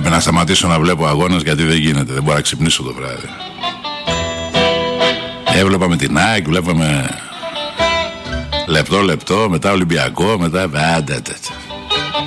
Πρέπει να σταματήσω να βλέπω αγώνες γιατί δεν γίνεται. Δεν μπορώ να ξυπνήσω το βράδυ. Έβλεπα με την ΑΕΚ, βλέπαμε λεπτό, μετά Ολυμπιακό, μετά...